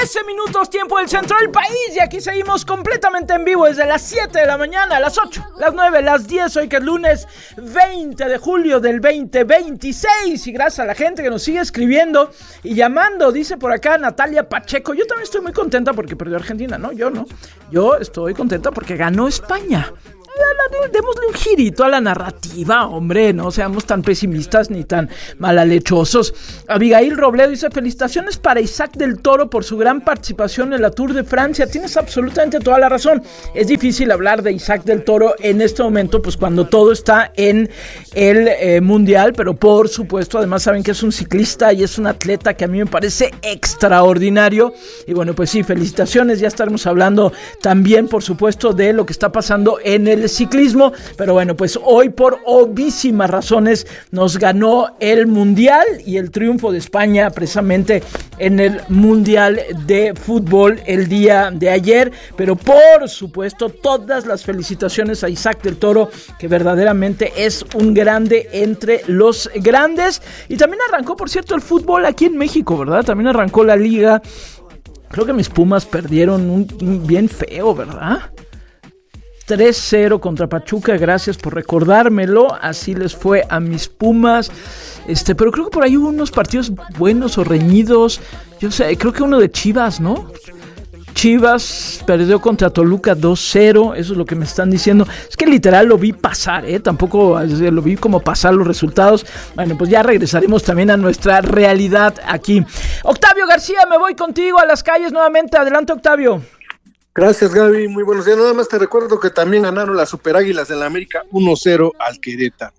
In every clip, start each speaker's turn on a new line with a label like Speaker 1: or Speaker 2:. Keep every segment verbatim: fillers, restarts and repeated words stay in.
Speaker 1: trece minutos, tiempo del centro del país, y aquí seguimos completamente en vivo desde las siete de la mañana, las ocho, las nueve, las diez, hoy que es lunes veinte de julio del veinte veintiséis, y gracias a la gente que nos sigue escribiendo y llamando. Dice por acá Natalia Pacheco: yo también estoy muy contenta porque perdió Argentina. No, yo no, yo estoy contenta porque ganó España. Démosle un girito a la narrativa, hombre, no seamos tan pesimistas ni tan malalechosos. Abigail Robledo dice: felicitaciones para Isaac del Toro por su gran participación en la Tour de Francia. Tienes absolutamente toda la razón. Es difícil hablar de Isaac del Toro en este momento, pues cuando todo está en el eh, Mundial, pero por supuesto, además saben que es un ciclista y es un atleta que a mí me parece extraordinario. Y bueno, pues sí, felicitaciones. Ya estaremos hablando también, por supuesto, de lo que está pasando en el ciclismo, pero bueno, pues hoy por obvísimas razones nos ganó el Mundial y el triunfo de España precisamente en el Mundial de Fútbol el día de ayer. Pero por supuesto, todas las felicitaciones a Isaac del Toro, que verdaderamente es un grande entre los grandes. Y también arrancó, por cierto, el fútbol aquí en México, ¿verdad? También arrancó la liga. Creo que mis Pumas perdieron un, un bien feo, ¿verdad? tres cero contra Pachuca, gracias por recordármelo, así les fue a mis Pumas, este, pero creo que por ahí hubo unos partidos buenos o reñidos. Yo sé, creo que uno de Chivas, ¿no? Chivas perdió contra Toluca dos cero, eso es lo que me están diciendo. Es que literal lo vi pasar, ¿eh? Tampoco lo vi como pasar los resultados. Bueno, pues ya regresaremos también a nuestra realidad aquí. Octavio García, me voy contigo a las calles nuevamente. Adelante, Octavio.
Speaker 2: Gracias, Gaby, muy buenos días. Nada más te recuerdo que también ganaron las Super Águilas de la América uno cero al Querétaro.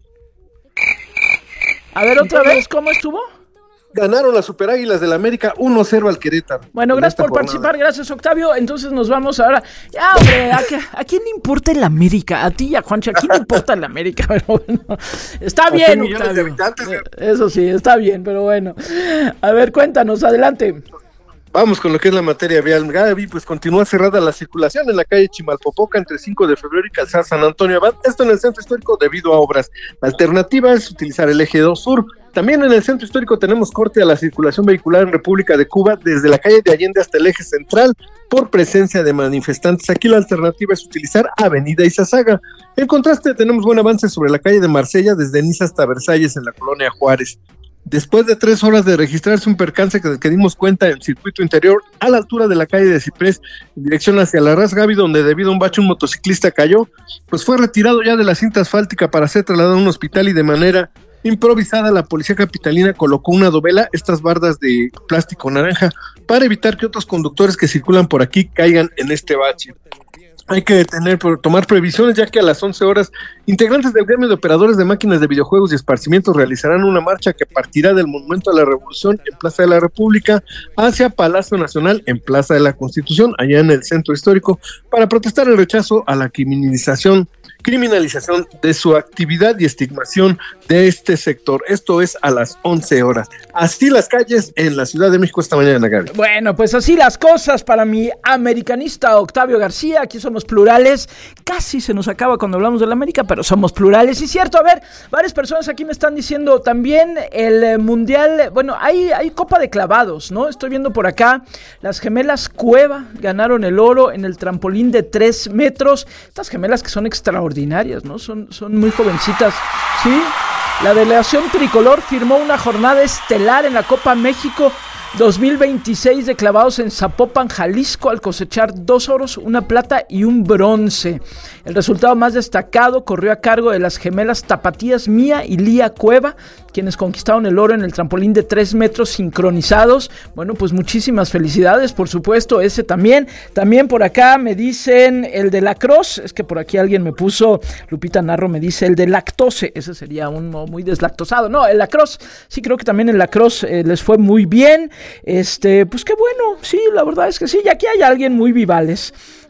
Speaker 1: A ver, otra vez, ¿cómo estuvo?
Speaker 2: Ganaron las Super Águilas de la América uno cero al Querétaro.
Speaker 1: Bueno, gracias por jornada. participar, gracias, Octavio. Entonces nos vamos ahora. Ya, hombre, ¿a, qué, ¿a quién le importa el América? A ti y a Juancho, ¿a quién le importa el América? Pero bueno, está bien, Octavio. Eso sí, está bien, pero bueno. A ver, cuéntanos, adelante.
Speaker 2: Vamos con lo que es la materia vial. Gaby, pues continúa cerrada la circulación en la calle Chimalpopoca entre cinco de febrero y Calzada San Antonio Abad, esto en el centro histórico debido a obras. La alternativa es utilizar el eje dos sur. También en el centro histórico tenemos corte a la circulación vehicular en República de Cuba desde la calle de Allende hasta el eje central por presencia de manifestantes. Aquí la alternativa es utilizar Avenida Izazaga. En contraste, tenemos buen avance sobre la calle de Marsella desde Niza hasta Versalles en la colonia Juárez. Después de tres horas de registrarse un percance que, que dimos cuenta en el circuito interior a la altura de la calle de Ciprés en dirección hacia la Ras Gaby, donde debido a un bache un motociclista cayó, pues fue retirado ya de la cinta asfáltica para ser trasladado a un hospital, y de manera improvisada la policía capitalina colocó una dovela, estas bardas de plástico naranja, para evitar que otros conductores que circulan por aquí caigan en este bache. Hay que tener, tomar previsiones, ya que a las once horas, integrantes del gremio de operadores de máquinas de videojuegos y esparcimientos realizarán una marcha que partirá del Monumento a la Revolución en Plaza de la República hacia Palacio Nacional en Plaza de la Constitución, allá en el centro histórico, para protestar el rechazo a la criminalización criminalización de su actividad y estigmación de este sector. Esto es a las once horas. Así las calles en la Ciudad de México esta mañana, Gaby.
Speaker 1: Bueno, pues así las cosas para mi americanista Octavio García. Aquí somos plurales. Casi se nos acaba cuando hablamos de la América, pero somos plurales. Y cierto, a ver, varias personas aquí me están diciendo también el Mundial. Bueno, hay, hay Copa de Clavados, ¿no? Estoy viendo por acá, las gemelas Cueva ganaron el oro en el trampolín de tres metros. Estas gemelas que son extraordinarias, ¿no? Son, son muy jovencitas, ¿sí? La delegación tricolor firmó una jornada estelar en la Copa México dos mil veintiséis de clavados en Zapopan, Jalisco, al cosechar dos oros, una plata y un bronce. El resultado más destacado corrió a cargo de las gemelas tapatías Mía y Lía Cueva, quienes conquistaron el oro en el trampolín de tres metros sincronizados. Bueno, pues muchísimas felicidades, por supuesto, ese también. También por acá me dicen el de lacrosse, es que por aquí alguien me puso, Lupita Narro me dice el de lactose, ese sería uno muy deslactosado. No, el lacrosse, sí creo que también el lacrosse eh, les fue muy bien. Este, pues qué bueno, sí, la verdad es que sí, y aquí hay alguien muy vivales.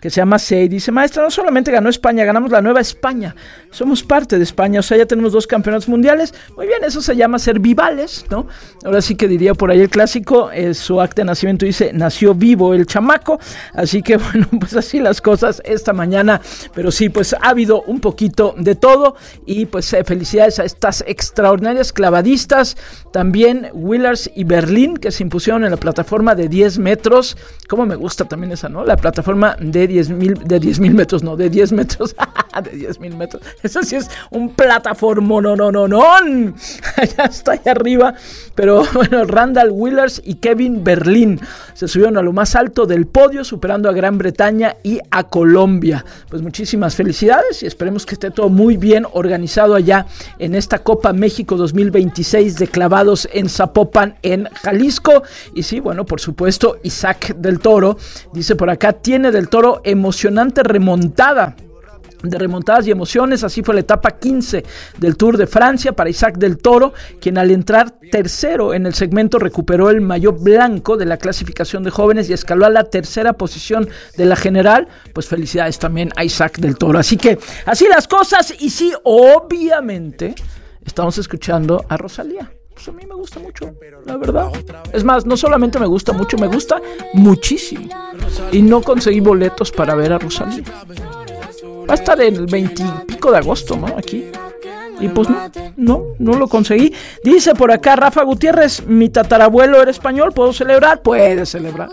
Speaker 1: que se llama C E I. Dice, maestra, no solamente ganó España, ganamos la nueva España. Somos parte de España, o sea, ya tenemos dos campeonatos mundiales. Muy bien, eso se llama ser vivales, ¿no? Ahora sí que diría por ahí el clásico, eh, su acta de nacimiento dice, nació vivo el chamaco. Así que bueno, pues así las cosas esta mañana. Pero sí, pues ha habido un poquito de todo. Y pues eh, felicidades a estas extraordinarias clavadistas. También Willers y Berlín, que se impusieron en la plataforma de diez metros. Como me gusta también esa, ¿no? La plataforma de diez mil, de diez mil metros, no, de diez metros. De diez mil metros. Eso sí es un plataforma, no, no, no, no. Allá está, allá arriba. Pero bueno, Randall Willers y Kevin Berlín se subieron a lo más alto del podio, superando a Gran Bretaña y a Colombia. Pues muchísimas felicidades y esperemos que esté todo muy bien organizado allá en esta Copa México dos mil veintiséis de clavados en Zapopan, en Jalisco. Y sí, bueno, por supuesto, Isaac del Toro, dice por acá, tiene del Toro emocionante remontada. De remontadas y emociones, así fue la etapa quince del Tour de Francia para Isaac del Toro, quien al entrar tercero en el segmento recuperó el maillot blanco de la clasificación de jóvenes y escaló a la tercera posición de la general. Pues felicidades también a Isaac del Toro. Así que así las cosas, y sí, obviamente estamos escuchando a Rosalía. Pues a mí me gusta mucho, la verdad. Es más, no solamente me gusta mucho, me gusta muchísimo. Y no conseguí boletos para ver a Rosalía. Va a estar el veintipico de agosto, ¿no? Aquí. Y pues no, no, no lo conseguí. Dice por acá Rafa Gutiérrez, mi tatarabuelo era español, ¿puedo celebrar? Puedes celebrar.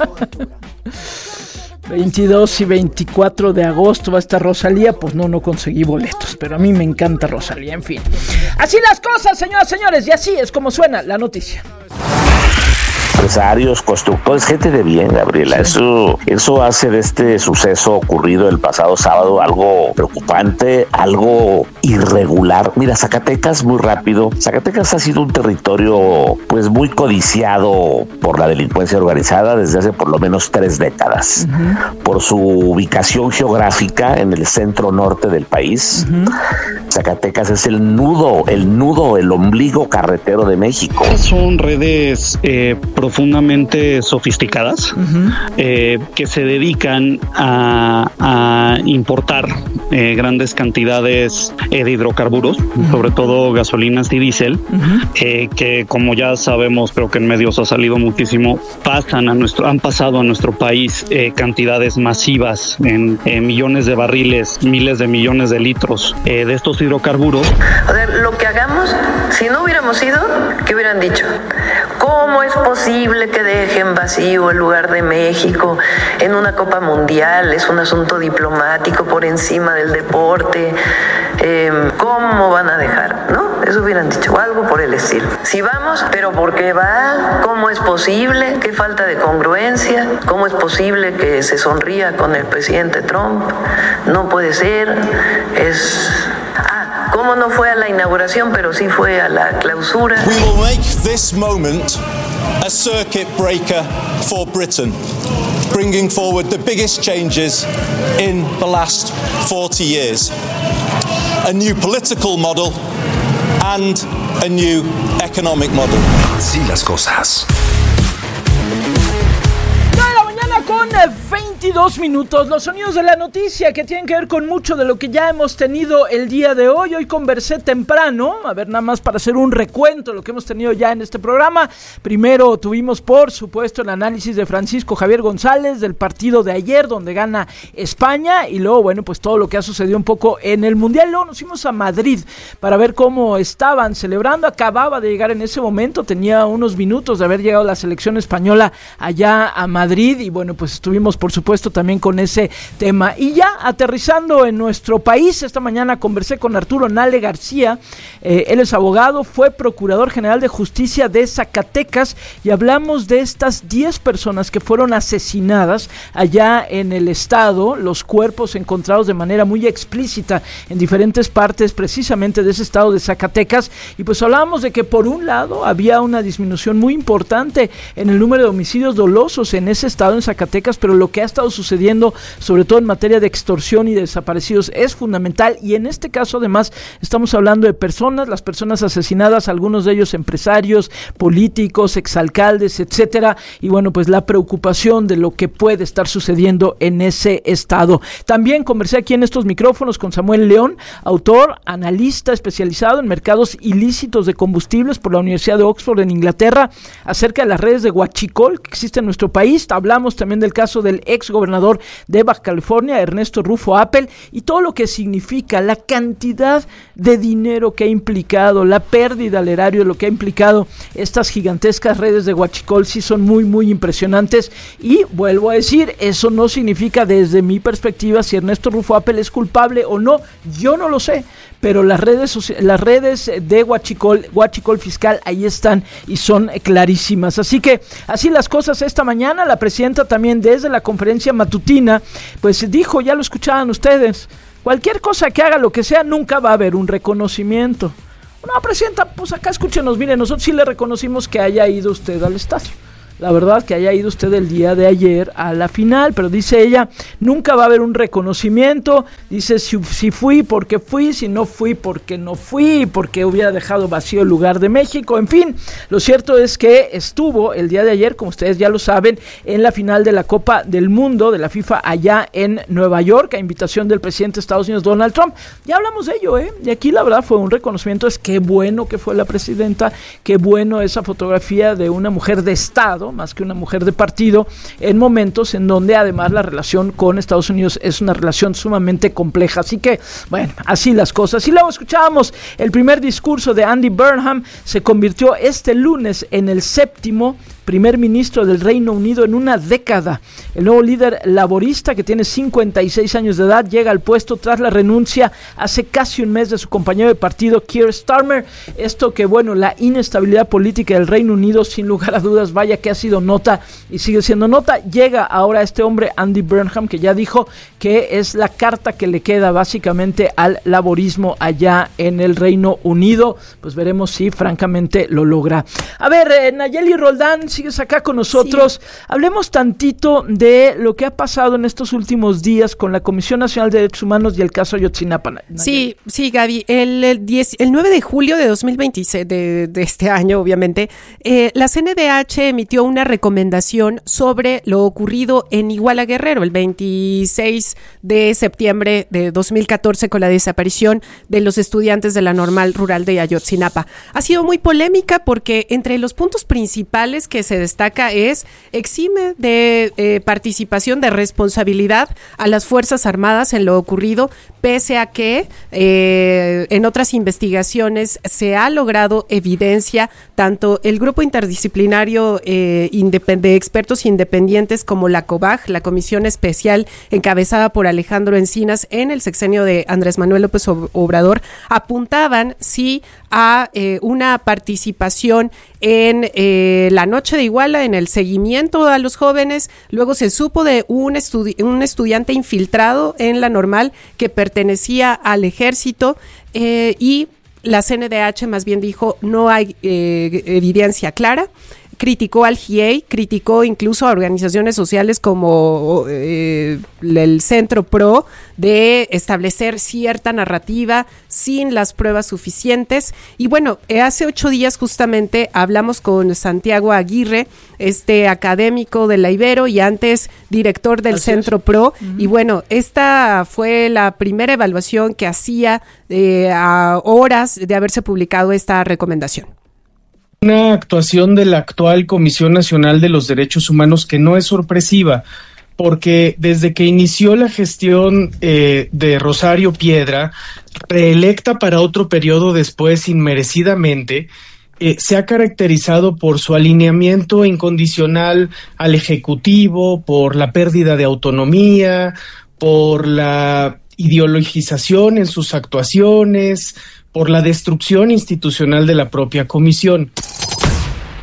Speaker 1: veintidós y veinticuatro de agosto va a estar Rosalía. Pues no, no conseguí boletos, pero a mí me encanta Rosalía, en fin. Así las cosas, señoras y señores, y así es como suena la noticia.
Speaker 3: Empresarios, constructores, gente de bien, Gabriela. Sí. Eso, eso hace de este suceso ocurrido el pasado sábado algo preocupante, algo irregular. Mira, Zacatecas, muy rápido. Zacatecas ha sido un territorio, pues, muy codiciado por la delincuencia organizada desde hace por lo menos tres décadas. Uh-huh. Por su ubicación geográfica en el centro norte del país. Uh-huh. Zacatecas es el nudo, el nudo, el ombligo carretero de México.
Speaker 4: Son redes eh, profundamente sofisticadas, uh-huh. eh, que se dedican a, a importar eh, grandes cantidades eh, de hidrocarburos, uh-huh. sobre todo gasolinas y diésel, uh-huh. eh, que como ya sabemos, pero que en medios ha salido muchísimo, pasan a nuestro, han pasado a nuestro país eh, cantidades masivas en eh, millones de barriles, miles de millones de litros eh, de estos hidrocarburos.
Speaker 5: A ver, lo que hagamos, si no hubiéramos ido, ¿qué hubieran dicho? ¿Cómo es posible que dejen vacío el lugar de México en una Copa Mundial? Es un asunto diplomático por encima del deporte. Eh, ¿Cómo van a dejar? ¿No? Eso hubieran dicho, algo por el estilo. Si vamos, pero ¿por qué va? ¿Cómo es posible? ¿Qué falta de congruencia? ¿Cómo es posible que se sonría con el presidente Trump? No puede ser. Es... ¿Cómo no fue a la inauguración, pero sí fue a la clausura?
Speaker 6: We will make this moment a circuit breaker for Britain, bringing forward the biggest changes in the last forty years. A new political model and a new economic model.
Speaker 7: Así las cosas.
Speaker 1: Con veintidós minutos, los sonidos de la noticia que tienen que ver con mucho de lo que ya hemos tenido el día de hoy. Hoy conversé temprano, a ver, nada más para hacer un recuento de lo que hemos tenido ya en este programa. Primero tuvimos, por supuesto, el análisis de Francisco Javier González del partido de ayer, donde gana España, y luego, bueno, pues todo lo que ha sucedido un poco en el Mundial. Luego nos fuimos a Madrid para ver cómo estaban celebrando. Acababa de llegar en ese momento, tenía unos minutos de haber llegado la selección española allá a Madrid, y bueno, pues estuvimos por supuesto también con ese tema. Y ya aterrizando en nuestro país, esta mañana conversé con Arturo Nale García, eh, él es abogado, fue Procurador General de Justicia de Zacatecas, y hablamos de estas diez personas que fueron asesinadas allá en el estado, los cuerpos encontrados de manera muy explícita en diferentes partes precisamente de ese estado de Zacatecas, y pues hablábamos de que por un lado había una disminución muy importante en el número de homicidios dolosos en ese estado, en Zacatecas, pero lo que ha estado sucediendo, sobre todo en materia de extorsión y de desaparecidos, es fundamental. Y en este caso, además, estamos hablando de personas, las personas asesinadas, algunos de ellos empresarios, políticos, exalcaldes, etcétera. Y bueno, pues la preocupación de lo que puede estar sucediendo en ese estado. También conversé aquí en estos micrófonos con Samuel León, autor, analista especializado en mercados ilícitos de combustibles por la Universidad de Oxford en Inglaterra, acerca de las redes de huachicol que existen en nuestro país. Hablamos también del caso del ex gobernador de Baja California, Ernesto Rufo Appel, y todo lo que significa, la cantidad de dinero que ha implicado, la pérdida al erario de lo que ha implicado estas gigantescas redes de huachicol. Sí son muy muy impresionantes, y vuelvo a decir, eso no significa desde mi perspectiva si Ernesto Rufo Appel es culpable o no, yo no lo sé, pero las redes las redes de huachicol, huachicol fiscal, ahí están y son clarísimas. Así que así las cosas esta mañana. La presidenta también desde la conferencia matutina pues dijo, ya lo escuchaban ustedes, cualquier cosa que haga, lo que sea, nunca va a haber un reconocimiento. No, presidenta, pues acá escúchenos, mire, nosotros sí le reconocimos que haya ido usted al estadio. La verdad que haya ido usted el día de ayer a la final, pero dice ella, nunca va a haber un reconocimiento. Dice, si, si fui porque fui, si no fui porque no fui, porque hubiera dejado vacío el lugar de México. En fin, lo cierto es que estuvo el día de ayer, como ustedes ya lo saben, en la final de la Copa del Mundo de la FIFA allá en Nueva York, a invitación del presidente de Estados Unidos, Donald Trump. Ya hablamos de ello, ¿eh? Y aquí la verdad fue un reconocimiento. Es qué bueno que fue la presidenta, qué bueno esa fotografía de una mujer de Estado, más que una mujer de partido, en momentos en donde además la relación con Estados Unidos es una relación sumamente compleja. Así que, bueno, así las cosas. Y luego escuchábamos el primer discurso de Andy Burnham, se convirtió este lunes en el séptimo primer ministro del Reino Unido en una década. El nuevo líder laborista, que tiene cincuenta y seis años de edad, llega al puesto tras la renuncia hace casi un mes de su compañero de partido, Keir Starmer. Esto que, bueno, la inestabilidad política del Reino Unido, sin lugar a dudas, vaya que ha sido nota y sigue siendo nota. Llega ahora este hombre, Andy Burnham, que ya dijo que es la carta que le queda básicamente al laborismo allá en el Reino Unido. Pues veremos si francamente lo logra. A ver, eh, Nayeli Roldán, sigues acá con nosotros. Sí. Hablemos tantito de lo que ha pasado en estos últimos días con la Comisión Nacional de Derechos Humanos y el caso Ayotzinapa. Nayeli.
Speaker 8: Sí, sí, Gaby. El, el, diez, el nueve de julio de dos mil veintiséis, de, de este año, obviamente, eh, la C N D H emitió una recomendación sobre lo ocurrido en Iguala Guerrero el veintiséis de septiembre de dos mil catorce con la desaparición de los estudiantes de la Normal Rural de Ayotzinapa. Ha sido muy polémica porque entre los puntos principales que se destaca es exime de eh, participación, de responsabilidad a las Fuerzas Armadas en lo ocurrido, pese a que eh, en otras investigaciones se ha logrado evidencia, tanto el grupo interdisciplinario eh, independ- de expertos independientes como la COBAG, la Comisión Especial encabezada por Alejandro Encinas en el sexenio de Andrés Manuel López Obrador, apuntaban sí a eh, una participación en eh, la noche de Iguala, en el seguimiento a los jóvenes. Luego se supo de un, estudi- un estudiante infiltrado en la Normal que pertenecía al ejército eh, y la C N D H más bien dijo no hay eh, evidencia clara. Criticó al G I E I, criticó incluso a organizaciones sociales como eh, el Centro Pro de establecer cierta narrativa sin las pruebas suficientes. Y bueno, hace ocho días justamente hablamos con Santiago Aguirre, este académico de la Ibero y antes director del Así Centro es. Pro. Uh-huh. Y bueno, esta fue la primera evaluación que hacía eh, a horas de haberse publicado esta recomendación.
Speaker 9: Una actuación de la actual Comisión Nacional de los Derechos Humanos que no es sorpresiva, porque desde que inició la gestión eh, de Rosario Piedra, reelecta para otro periodo después inmerecidamente, eh, se ha caracterizado por su alineamiento incondicional al Ejecutivo, por la pérdida de autonomía, por la ideologización en sus actuaciones, por la destrucción institucional de la propia comisión.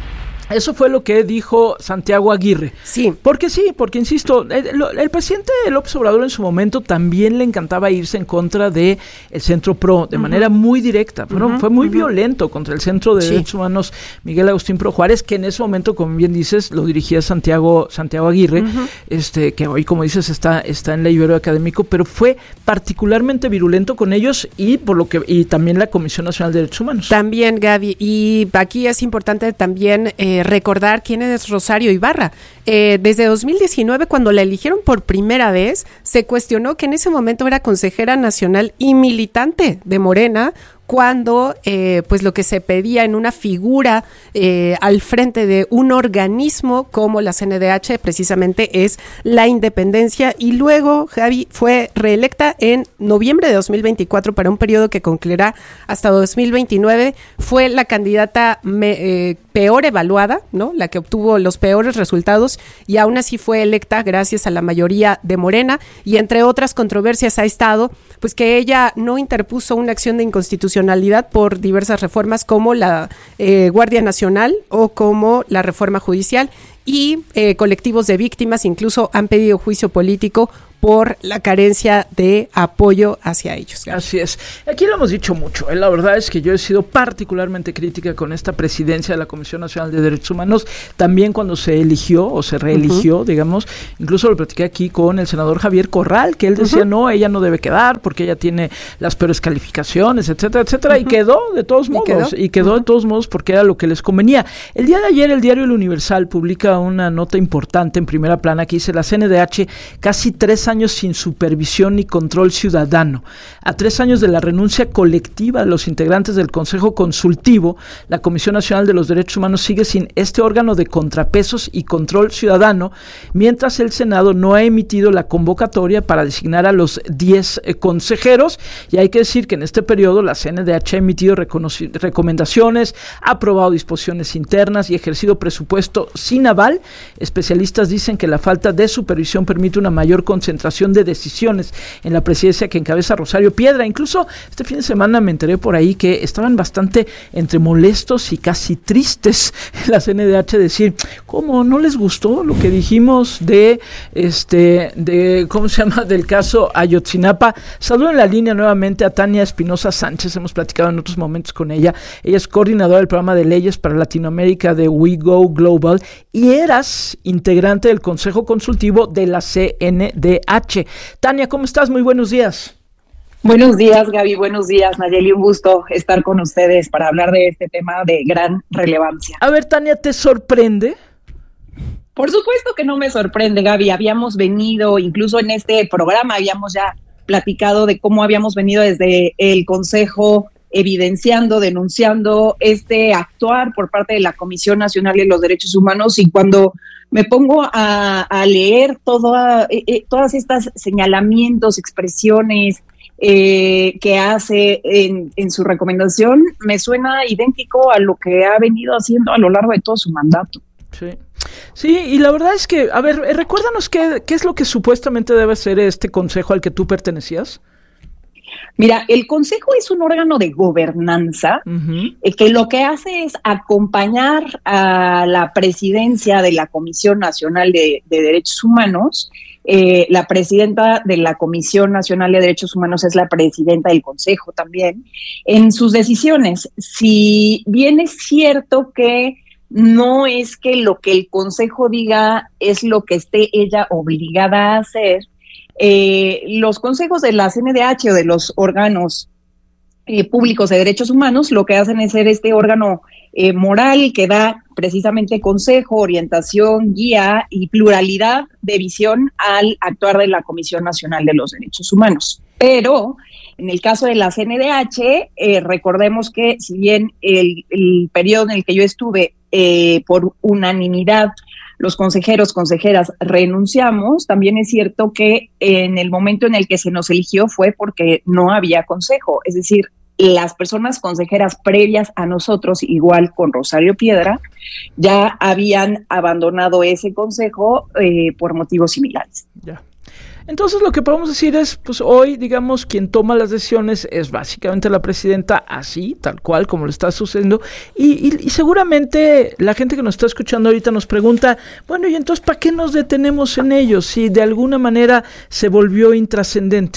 Speaker 1: Eso fue lo que dijo Santiago Aguirre.
Speaker 8: Sí.
Speaker 1: Porque sí, porque insisto, el, el presidente López Obrador en su momento también le encantaba irse en contra de el Centro Pro, de uh-huh. manera muy directa. Pero uh-huh. fue muy uh-huh. violento contra el Centro de sí. Derechos Humanos Miguel Agustín Pro Juárez, que en ese momento, como bien dices, lo dirigía Santiago, Santiago Aguirre, uh-huh. este, que hoy, como dices, está, está en la Ibero Académico, pero fue particularmente virulento con ellos y por lo que y también la Comisión Nacional de Derechos Humanos.
Speaker 8: También, Gaby, y aquí es importante también eh, recordar quién es Rosario Ibarra. Eh, desde dos mil diecinueve, cuando la eligieron por primera vez, se cuestionó que en ese momento era consejera nacional y militante de Morena, cuando eh, pues lo que se pedía en una figura eh, al frente de un organismo como la C N D H precisamente es la independencia, y luego Javi fue reelecta en noviembre de dos mil veinticuatro para un periodo que concluirá hasta dos mil veintinueve. Fue la candidata me, eh, peor evaluada, ¿no? La que obtuvo los peores resultados, y aún así fue electa gracias a la mayoría de Morena, y entre otras controversias ha estado pues que ella no interpuso una acción de inconstitucionalidad por diversas reformas como la eh, Guardia Nacional o como la reforma judicial, y eh, colectivos de víctimas incluso han pedido juicio político por la carencia de apoyo hacia ellos.
Speaker 1: Así es. Aquí lo hemos dicho mucho. ¿eh? La verdad es que yo he sido particularmente crítica con esta presidencia de la Comisión Nacional de Derechos Humanos, también cuando se eligió o se reeligió, uh-huh. digamos. Incluso lo platiqué aquí con el senador Javier Corral, que él decía, uh-huh. no, ella no debe quedar porque ella tiene las peores calificaciones, etcétera, etcétera, uh-huh. y quedó de todos modos, y quedó, y quedó uh-huh. de todos modos porque era lo que les convenía. El día de ayer el diario El Universal publica una nota importante en primera plana que dice: la C N D H casi tres años sin supervisión ni control ciudadano. A tres años de la renuncia colectiva de los integrantes del Consejo Consultivo, la Comisión Nacional de los Derechos Humanos sigue sin este órgano de contrapesos y control ciudadano, mientras el Senado no ha emitido la convocatoria para designar a los diez eh, consejeros, y hay que decir que en este periodo la C N D H ha emitido reconoci- recomendaciones, ha aprobado disposiciones internas y ejercido presupuesto sin aval. Especialistas dicen que la falta de supervisión permite una mayor concentración de decisiones en la presidencia que encabeza Rosario Piedra. Incluso este fin de semana me enteré por ahí que estaban bastante entre molestos y casi tristes en la C N D H, decir, ¿cómo no les gustó lo que dijimos de este de cómo se llama del caso Ayotzinapa? Saludo en la línea nuevamente a Tania Espinosa Sánchez, hemos platicado en otros momentos con ella. Ella es coordinadora del programa de leyes para Latinoamérica de We Go Global y eras integrante del Consejo Consultivo de la C N D H. Tania, ¿cómo estás? Muy buenos días.
Speaker 10: Buenos días, Gaby. Buenos días, Nayeli. Un gusto estar con ustedes para hablar de este tema de gran relevancia.
Speaker 1: A ver, Tania, ¿te sorprende?
Speaker 10: Por supuesto que no me sorprende, Gaby. Habíamos venido, incluso en este programa, habíamos ya platicado de cómo habíamos venido desde el Consejo evidenciando, denunciando este actuar por parte de la Comisión Nacional de los Derechos Humanos, y cuando me pongo a, a leer toda, eh, todas estas señalamientos, expresiones eh, que hace en, en su recomendación, me suena idéntico a lo que ha venido haciendo a lo largo de todo su mandato.
Speaker 1: Sí. Sí, y la verdad es que, a ver, recuérdanos qué, qué es lo que supuestamente debe ser este consejo al que tú pertenecías.
Speaker 10: Mira, el Consejo es un órgano de gobernanza uh-huh. eh, que lo que hace es acompañar a la presidencia de la Comisión Nacional de, de Derechos Humanos. Eh, la presidenta de la Comisión Nacional de Derechos Humanos es la presidenta del Consejo también, en sus decisiones. Si bien es cierto que no es que lo que el Consejo diga es lo que esté ella obligada a hacer, Eh, los consejos de la C N D H o de los órganos eh, públicos de derechos humanos lo que hacen es ser este órgano eh, moral que da precisamente consejo, orientación, guía y pluralidad de visión al actuar de la Comisión Nacional de los Derechos Humanos. Pero en el caso de la C N D H, eh, recordemos que si bien el, el periodo en el que yo estuve eh, por unanimidad los consejeros, consejeras renunciamos, también es cierto que en el momento en el que se nos eligió fue porque no había consejo, es decir, las personas consejeras previas a nosotros, igual con Rosario Piedra, ya habían abandonado ese consejo eh, por motivos similares.
Speaker 1: Ya. Entonces lo que podemos decir es, pues hoy, digamos, quien toma las decisiones es básicamente la presidenta, así, tal cual, como le está sucediendo, y, y, y seguramente la gente que nos está escuchando ahorita nos pregunta, bueno, y entonces, ¿para qué nos detenemos en ello si de alguna manera se volvió intrascendente?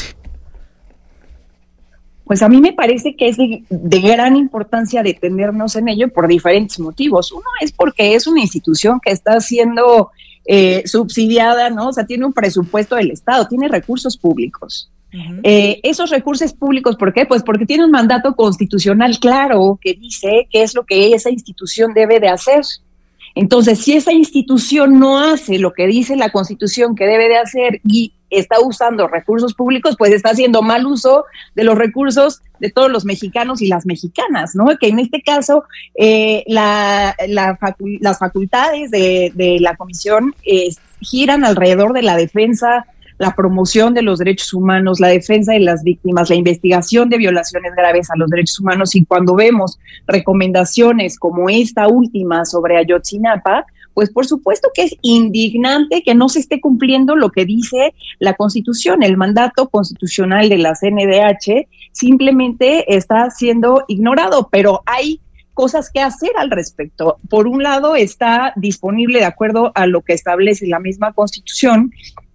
Speaker 10: Pues a mí me parece que es de, de gran importancia detenernos en ello por diferentes motivos. Uno es porque es una institución que está siendo eh, subsidiada, ¿no? O sea, tiene un presupuesto del Estado, tiene recursos públicos. Uh-huh. Eh, esos recursos públicos, ¿por qué? Pues porque tiene un mandato constitucional claro que dice qué es lo que esa institución debe de hacer. Entonces, si esa institución no hace lo que dice la Constitución que debe de hacer y está usando recursos públicos, pues está haciendo mal uso de los recursos de todos los mexicanos y las mexicanas, ¿no? Que en este caso eh, la, la facu- las facultades de, de la comisión eh, giran alrededor de la defensa, la promoción de los derechos humanos, la defensa de las víctimas, la investigación de violaciones graves a los derechos humanos, y cuando vemos recomendaciones como esta última sobre Ayotzinapa, pues por supuesto que es indignante que no se esté cumpliendo lo que dice la Constitución. El mandato constitucional de la C N D H simplemente está siendo ignorado, pero hay cosas que hacer al respecto. Por un lado, está disponible, de acuerdo a lo que establece la misma Constitución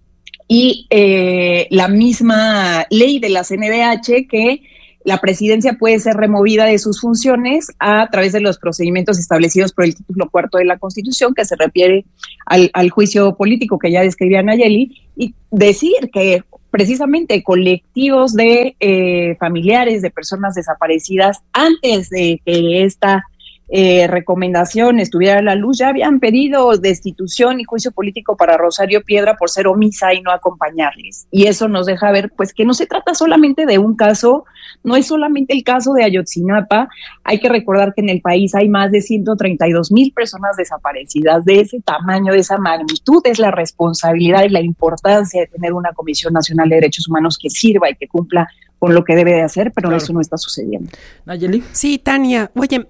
Speaker 10: y eh, la misma ley de la C N D H, que la presidencia puede ser removida de sus funciones a través de los procedimientos establecidos por el título cuarto de la Constitución, que se refiere al, al juicio político que ya describía Nayeli, y decir que precisamente colectivos de eh, familiares de personas desaparecidas, antes de que esta eh, recomendación estuviera a la luz, ya habían pedido destitución y juicio político para Rosario Piedra por ser omisa y no acompañarles. Y eso nos deja ver, pues, que no se trata solamente de un caso, no es solamente el caso de Ayotzinapa. Hay que recordar que en el país hay más de ciento treinta y dos mil personas desaparecidas. De ese tamaño, de esa magnitud, es la responsabilidad y la importancia de tener una Comisión Nacional de Derechos Humanos que sirva y que cumpla con lo que debe de hacer, pero claro, eso no está sucediendo.
Speaker 1: Nayeli.
Speaker 8: Sí, Tania, oye,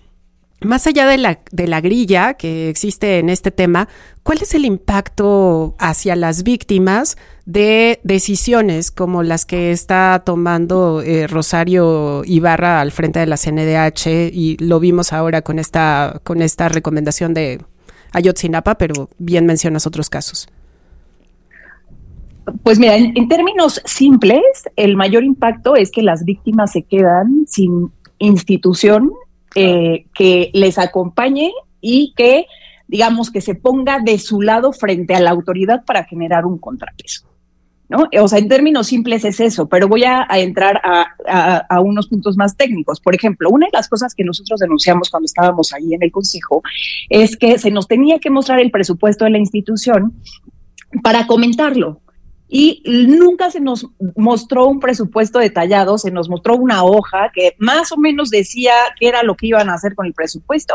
Speaker 8: más allá de la, de la grilla que existe en este tema, ¿cuál es el impacto hacia las víctimas de decisiones como las que está tomando eh, Rosario Ibarra al frente de la C N D H? Y lo vimos ahora con esta, con esta recomendación de Ayotzinapa, pero bien mencionas otros casos.
Speaker 10: Pues mira, en, en términos simples, el mayor impacto es que las víctimas se quedan sin institución Eh, que les acompañe y que, digamos, que se ponga de su lado frente a la autoridad para generar un contrapeso, ¿no? O sea, en términos simples es eso, pero voy a, a entrar a, a, a unos puntos más técnicos. Por ejemplo, una de las cosas que nosotros denunciamos cuando estábamos ahí en el Consejo es que se nos tenía que mostrar el presupuesto de la institución para comentarlo. Y nunca se nos mostró un presupuesto detallado, se nos mostró una hoja que más o menos decía qué era lo que iban a hacer con el presupuesto,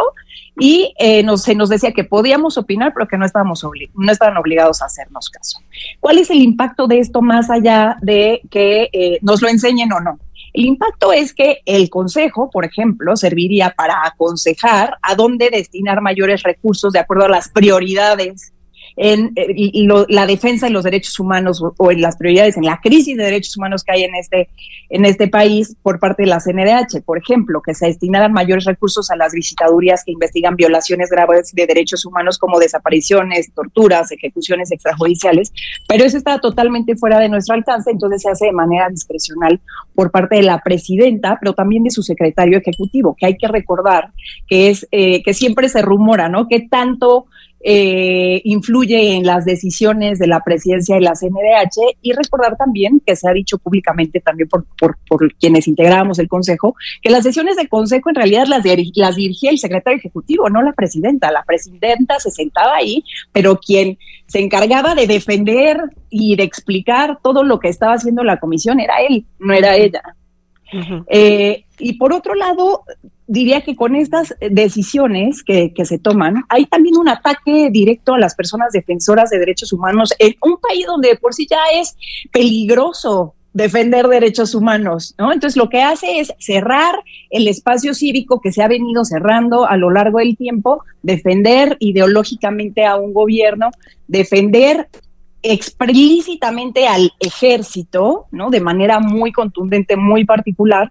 Speaker 10: y eh, nos, se nos decía que podíamos opinar, pero que no estábamos obli- no estaban obligados a hacernos caso. ¿Cuál es el impacto de esto más allá de que eh, nos lo enseñen o no? El impacto es que el Consejo, por ejemplo, serviría para aconsejar a dónde destinar mayores recursos de acuerdo a las prioridades en eh, lo, la defensa de los derechos humanos o, o en las prioridades, en la crisis de derechos humanos que hay en este, en este país por parte de la C N D H. Por ejemplo, que se destinaran mayores recursos a las visitadurías que investigan violaciones graves de derechos humanos como desapariciones, torturas, ejecuciones extrajudiciales, pero eso está totalmente fuera de nuestro alcance, entonces se hace de manera discrecional por parte de la presidenta, pero también de su secretario ejecutivo, que hay que recordar que es eh, que siempre se rumora, ¿no?, que tanto Eh, influye en las decisiones de la presidencia de la C N D H, y recordar también que se ha dicho públicamente también por, por, por quienes integrábamos el Consejo, que las sesiones del Consejo en realidad las, de, las dirigía el secretario ejecutivo, no la presidenta. La presidenta se sentaba ahí, pero quien se encargaba de defender y de explicar todo lo que estaba haciendo la comisión era él, no era ella. Uh-huh. Eh, y por otro lado, diría que con estas decisiones que, que se toman, hay también un ataque directo a las personas defensoras de derechos humanos en un país donde de por sí ya es peligroso defender derechos humanos, ¿no? Entonces lo que hace es cerrar el espacio cívico que se ha venido cerrando a lo largo del tiempo, defender ideológicamente a un gobierno, defender explícitamente al ejército, ¿no? De manera muy contundente, muy particular.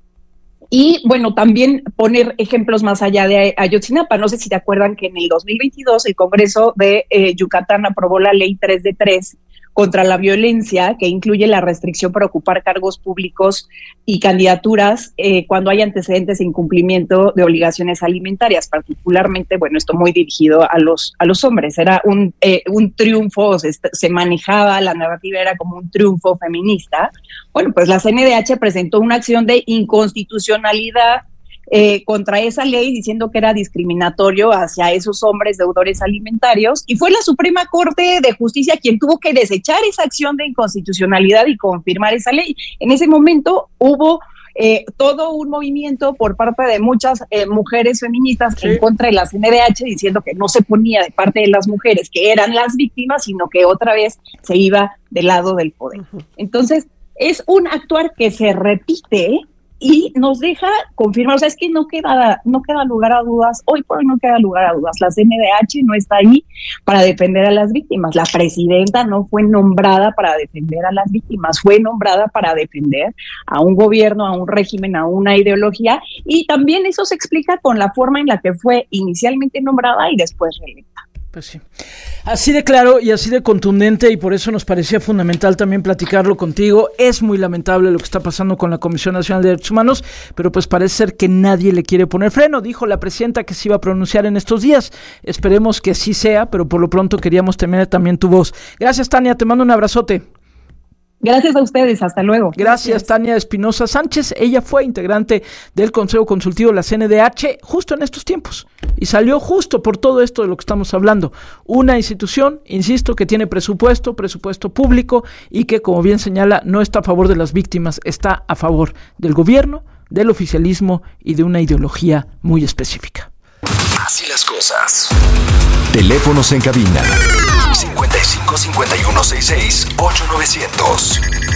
Speaker 10: Y bueno, también poner ejemplos más allá de Ayotzinapa. No sé si te acuerdan que en el dos mil veintidós el Congreso de eh, Yucatán aprobó la ley tres de tres contra la violencia, que incluye la restricción para ocupar cargos públicos y candidaturas eh, cuando hay antecedentes de incumplimiento de obligaciones alimentarias, particularmente, bueno, esto muy dirigido a los a los hombres. Era un, eh, un triunfo, se, se manejaba, la narrativa era como un triunfo feminista. Bueno, pues la C N D H presentó una acción de inconstitucionalidad Eh, contra esa ley, diciendo que era discriminatorio hacia esos hombres deudores alimentarios, y fue la Suprema Corte de Justicia quien tuvo que desechar esa acción de inconstitucionalidad y confirmar esa ley. En ese momento hubo eh, todo un movimiento por parte de muchas eh, mujeres feministas sí. en contra de la C N D H, diciendo que no se ponía de parte de las mujeres que eran las víctimas, sino que otra vez se iba del lado del poder. Uh-huh. Entonces, es un actuar que se repite y nos deja confirmar, o sea, es que no queda, no queda lugar a dudas, hoy por hoy no queda lugar a dudas, la C N D H no está ahí para defender a las víctimas, la presidenta no fue nombrada para defender a las víctimas, fue nombrada para defender a un gobierno, a un régimen, a una ideología, y también eso se explica con la forma en la que fue inicialmente nombrada y después reelecta.
Speaker 1: Pues sí, así de claro y así de contundente, y por eso nos parecía fundamental también platicarlo contigo. Es muy lamentable lo que está pasando con la Comisión Nacional de Derechos Humanos, pero pues parece ser que nadie le quiere poner freno. Dijo la presidenta que se iba a pronunciar en estos días, esperemos que así sea, pero por lo pronto queríamos tener también tu voz. Gracias, Tania, te mando un abrazote.
Speaker 10: Gracias a ustedes, hasta luego.
Speaker 1: Gracias, Gracias. Tania Espinosa Sánchez. Ella fue integrante del Consejo Consultivo de la C N D H justo en estos tiempos y salió justo por todo esto de lo que estamos hablando. Una institución, insisto, que tiene presupuesto, presupuesto público y que, como bien señala, no está a favor de las víctimas, está a favor del gobierno, del oficialismo y de una ideología muy específica.
Speaker 7: Así las cosas. Teléfonos en cabina cincuenta y cinco, cincuenta y uno, sesenta y seis, ocho novecientos.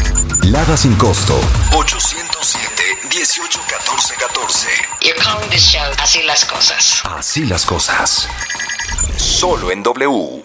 Speaker 7: Lada sin costo ochocientos siete, dieciocho, catorce, catorce.
Speaker 11: You're calling this show Así las cosas.
Speaker 7: Así las cosas. Solo en W.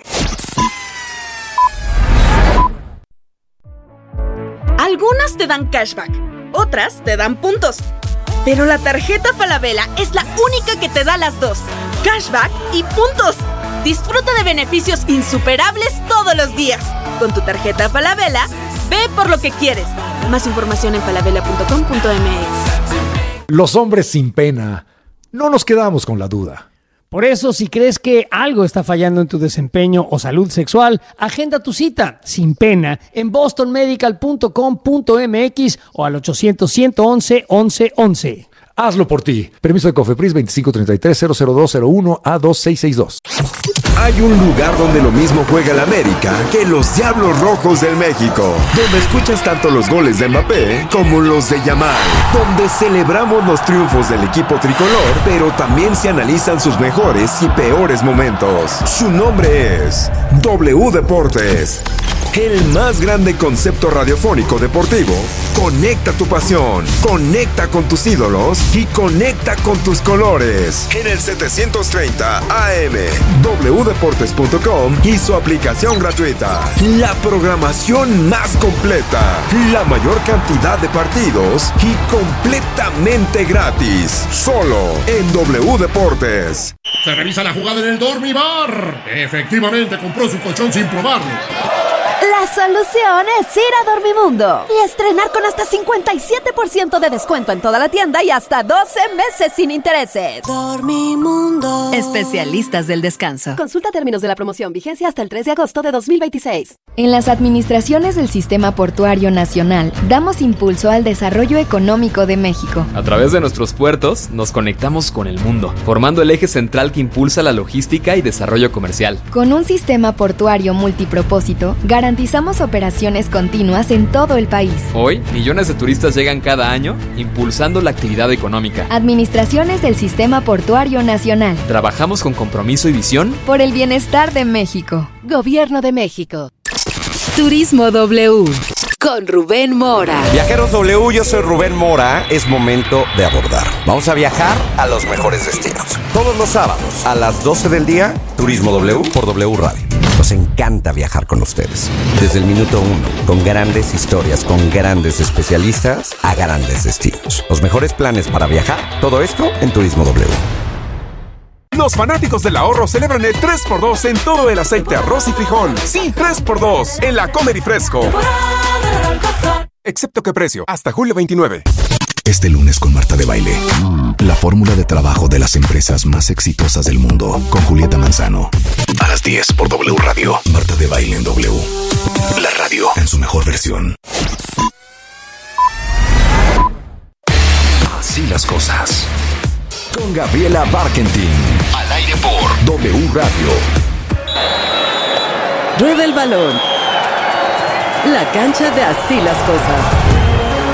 Speaker 12: Algunas te dan cashback, otras te dan puntos. Pero la tarjeta Falabella es la única que te da las dos, cashback y puntos. Disfruta de beneficios insuperables todos los días. Con tu tarjeta Falabella, ve por lo que quieres. Más información en falabella punto com punto m x.
Speaker 13: Los hombres sin pena, no nos quedamos con la duda.
Speaker 14: Por eso, si crees que algo está fallando en tu desempeño o salud sexual, agenda tu cita sin pena en boston medical punto com punto m x o al ochocientos, ciento once, once, once.
Speaker 13: Hazlo por ti. Permiso de Cofepris veinticinco treinta y tres, cero cero dos cero uno A dos seis seis dos.
Speaker 15: Hay un lugar donde lo mismo juega el América que los Diablos Rojos del México, donde escuchas tanto los goles de Mbappé como los de Yamal, donde celebramos los triunfos del equipo tricolor, pero también se analizan sus mejores y peores momentos. Su nombre es W Deportes. El más grande concepto radiofónico deportivo. Conecta tu pasión, conecta con tus ídolos y conecta con tus colores. En el setecientos treinta A M, w deportes punto com y su aplicación gratuita. La programación más completa, la mayor cantidad de partidos y completamente gratis. Solo en W Deportes.
Speaker 16: Se revisa la jugada en el Dormibar. Efectivamente compró su colchón sin probarlo.
Speaker 17: La solución es ir a Dormimundo y estrenar con hasta cincuenta y siete por ciento de descuento en toda la tienda y hasta doce meses sin intereses.
Speaker 18: Dormimundo. Especialistas del descanso.
Speaker 17: Consulta términos de la promoción, vigencia hasta el tres de agosto de dos mil veintiséis.
Speaker 19: En las administraciones del Sistema Portuario Nacional, damos impulso al desarrollo económico de México.
Speaker 20: A través de nuestros puertos, nos conectamos con el mundo, formando el eje central que impulsa la logística y desarrollo comercial.
Speaker 19: Con un sistema portuario multipropósito, garantizamos operaciones continuas en todo el país.
Speaker 20: Hoy, millones de turistas llegan cada año, impulsando la actividad económica.
Speaker 19: Administraciones del Sistema Portuario Nacional.
Speaker 20: Trabajamos con compromiso y visión
Speaker 19: por el bienestar de México.
Speaker 17: Gobierno de México.
Speaker 18: Turismo W. Con Rubén Mora.
Speaker 21: Viajeros W, yo soy Rubén Mora. Es momento de abordar. Vamos a viajar a los mejores destinos. Todos los sábados a las doce del día, Turismo W por W Radio. Los Nos encanta viajar con ustedes. Desde el minuto uno, con grandes historias, con grandes especialistas, a grandes destinos. Los mejores planes para viajar, todo esto en Turismo W.
Speaker 2: Los fanáticos del ahorro celebran el tres por dos en todo el aceite, arroz y frijol. Sí, tres por dos en la Comer y Fresco. Excepto qué precio, hasta julio veintinueve.
Speaker 22: Este lunes con Marta de Baile. La fórmula de trabajo de las empresas más exitosas del mundo. Con Julieta Manzano. A las diez por W Radio. Marta de Baile en W. La radio en su mejor versión.
Speaker 7: Así las cosas. Con Gabriela Barkentin. Al aire por W Radio.
Speaker 23: Rueda el balón. La cancha de Así las cosas.